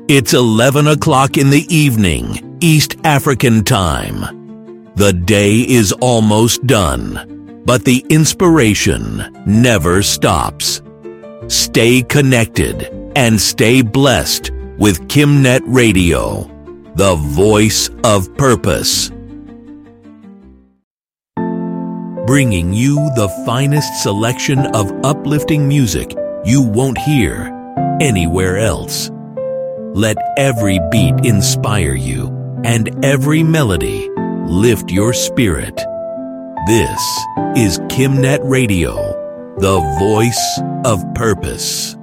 It's 11 o'clock in the evening, East African time. The day is almost done, but the inspiration never stops. Stay connected and stay blessed with KimNet Radio, the voice of purpose. Bringing you the finest selection of uplifting music you won't hear anywhere else. Let every beat inspire you and every melody lift your spirit. This is KimNet Radio, the voice of purpose.